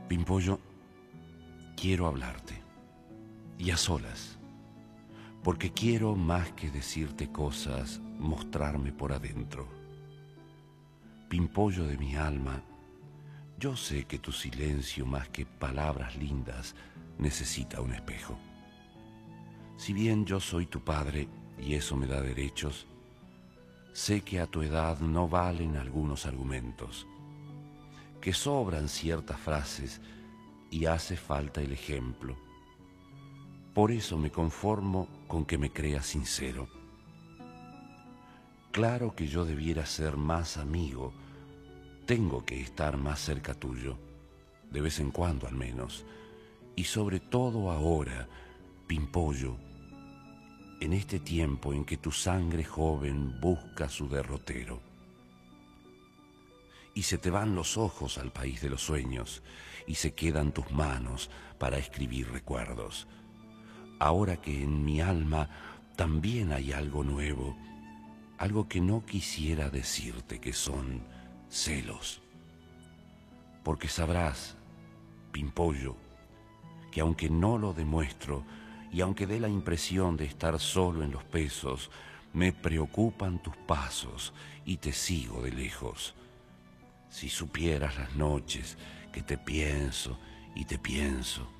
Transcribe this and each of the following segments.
Pimpollo, quiero hablarte, y a solas, porque quiero más que decirte cosas, mostrarme por adentro. Pimpollo de mi alma, yo sé que tu silencio más que palabras lindas necesita un espejo. Si bien yo soy tu padre y eso me da derechos, sé que a tu edad no valen algunos argumentos, que sobran ciertas frases y hace falta el ejemplo. Por eso me conformo con que me creas sincero. Claro que yo debiera ser más amigo, tengo que estar más cerca tuyo, de vez en cuando al menos, y sobre todo ahora, Pimpollo, en este tiempo en que tu sangre joven busca su derrotero. Y se te van los ojos al país de los sueños y se quedan tus manos para escribir recuerdos. Ahora que en mi alma también hay algo nuevo, algo que no quisiera decirte, que son celos. Porque sabrás, Pimpollo, que aunque no lo demuestro y aunque dé la impresión de estar solo en los pesos, me preocupan tus pasos y te sigo de lejos. Si supieras las noches que te pienso y te pienso.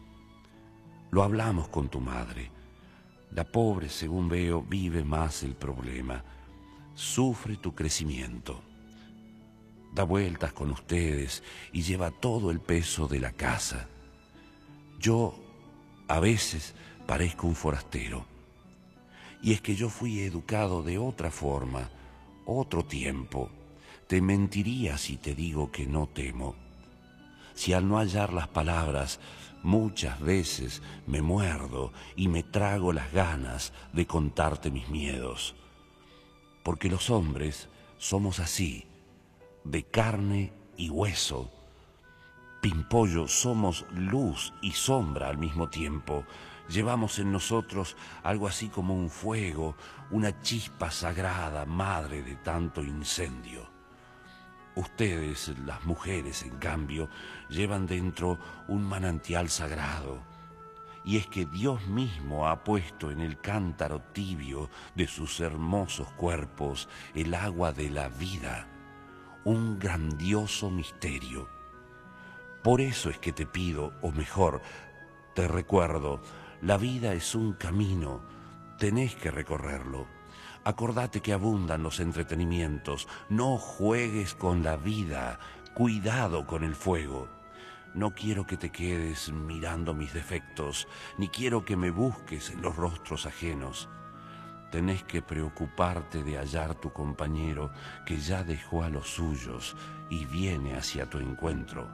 Lo hablamos con tu madre. La pobre, según veo, vive más el problema. Sufre tu crecimiento. Da vueltas con ustedes y lleva todo el peso de la casa. Yo, a veces, parezco un forastero. Y es que yo fui educado de otra forma, otro tiempo. Te mentiría si te digo que no temo. Si al no hallar las palabras, muchas veces me muerdo y me trago las ganas de contarte mis miedos. Porque los hombres somos así, de carne y hueso. Pimpollo, somos luz y sombra al mismo tiempo. Llevamos en nosotros algo así como un fuego, una chispa sagrada, madre de tanto incendio. Ustedes, las mujeres, en cambio, llevan dentro un manantial sagrado. Y es que Dios mismo ha puesto en el cántaro tibio de sus hermosos cuerpos el agua de la vida, un grandioso misterio. Por eso es que te pido, o mejor, te recuerdo, la vida es un camino, tenés que recorrerlo. Acordate que abundan los entretenimientos, no juegues con la vida, cuidado con el fuego. No quiero que te quedes mirando mis defectos, ni quiero que me busques en los rostros ajenos. Tenés que preocuparte de hallar tu compañero que ya dejó a los suyos y viene hacia tu encuentro.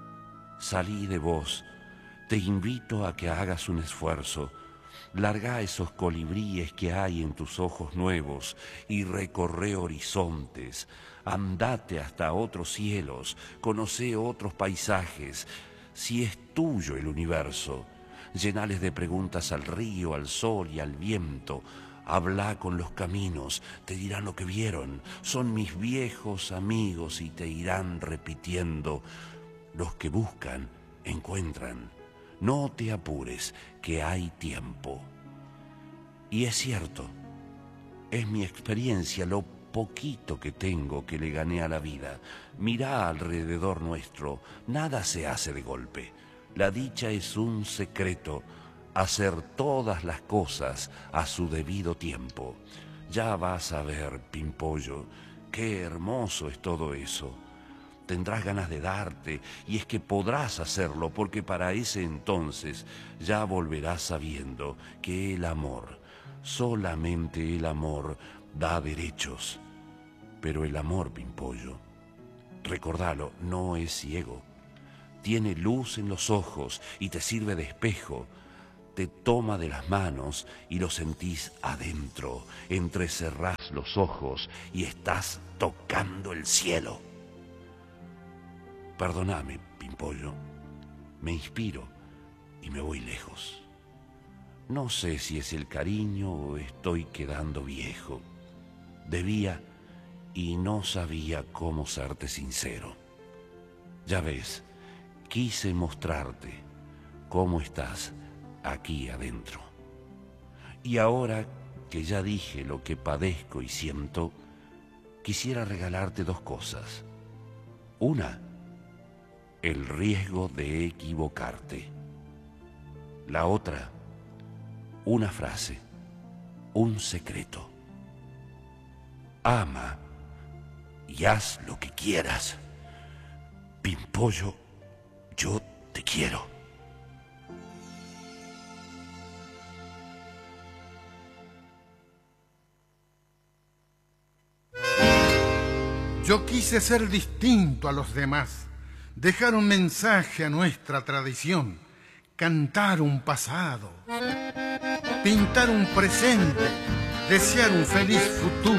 Salí de vos, te invito a que hagas un esfuerzo. Larga esos colibríes que hay en tus ojos nuevos y recorre horizontes. Andate hasta otros cielos, conoce otros paisajes. Si es tuyo el universo, llenales de preguntas al río, al sol y al viento. Habla con los caminos, te dirán lo que vieron. Son mis viejos amigos y te irán repitiendo. Los que buscan, encuentran. No te apures, que hay tiempo. Y es cierto, es mi experiencia, lo poquito que tengo que le gané a la vida. Mirá alrededor nuestro, nada se hace de golpe. La dicha es un secreto, hacer todas las cosas a su debido tiempo. Ya vas a ver, Pimpollo, qué hermoso es todo eso. Tendrás ganas de darte, y es que podrás hacerlo, porque para ese entonces ya volverás sabiendo que el amor, solamente el amor, da derechos. Pero el amor, Pimpollo, recordalo, no es ciego. Tiene luz en los ojos y te sirve de espejo. Te toma de las manos y lo sentís adentro. Entrecerrás los ojos y estás tocando el cielo. Perdóname, Pimpollo, me inspiro y me voy lejos. No sé si es el cariño o estoy quedando viejo. Debía y no sabía cómo serte sincero. Ya ves quise mostrarte cómo estás aquí adentro. Y ahora que ya dije lo que padezco y siento, quisiera regalarte dos cosas. Una, el riesgo de equivocarte. La otra, una frase, un secreto. Ama y haz lo que quieras. Pimpollo, yo te quiero. Yo quise ser distinto a los demás, dejar un mensaje a nuestra tradición, cantar un pasado, pintar un presente, desear un feliz futuro.